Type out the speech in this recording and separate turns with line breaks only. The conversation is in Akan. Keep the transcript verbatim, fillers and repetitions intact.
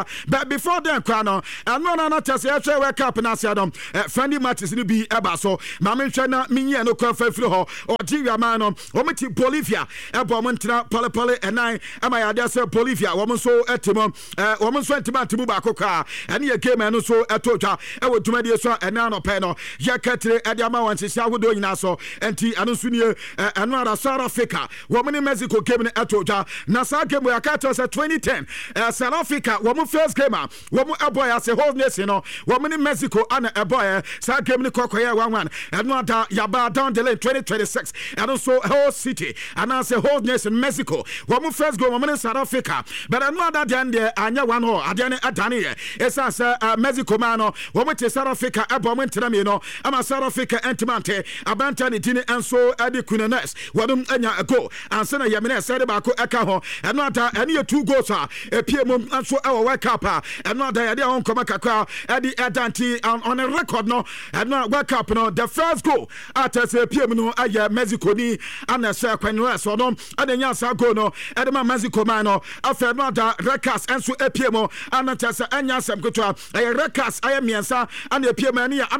but before then kwano ano na na tese e hwe World Cup na ase dom friendly matches ni bi eba so ma me hwe na menye no kwa fa firi ho Algeria man no o meti Bolivia e bo mo ntina pole pole enan e ma ya de se Bolivia wo mo so etimo eh wo mo so etimo atimu ba kokra ene ye game no so etotwa e wo tumade so enan no pe no ye katre e de ama wan hyehyia hodo nyina so enti ano so nie eno ara South Africa wo mo ni Mexico game no etotwa na sa game we akata se twenty ten South Africa wo mo first game a wo mo eboy as a whole nation no wo mo ni Mexico ana eboy sa game ni kokoye one one eno ada yaba down the lane twenty twenty-six and also whole city and as a whole nation Mexico wo mo first go wo mo ni South Africa but eno ada den de anya one ho adane adane ye esa say Mexico man no wo mo te South Africa ebo mo ntena me no ama South Africa entimante abanta ne dini enso ade kunanes wo dum anya a go ansa na yemene say de ba ko eka ho eno ada ene ye two goals a epie mom anso e wo World Cup a eno ada ye de on koma kakra ade adanti on a record no eno World Cup no the first goal at say epie mu no aye Mexico ni ana say kwanwa so no ade nya sa go no ade ma Mexico man no afa no ada records enso epie mu ana tese anya sam kotwa aye records aye miensa ana epie man ya